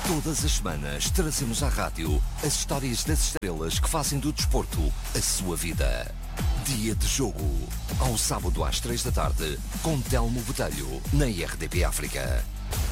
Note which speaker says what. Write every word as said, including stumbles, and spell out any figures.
Speaker 1: Todas as semanas trazemos à rádio as histórias das estrelas que fazem do desporto a sua vida. Dia de Jogo, ao sábado às três da tarde, com Telmo Botelho, na R D P África.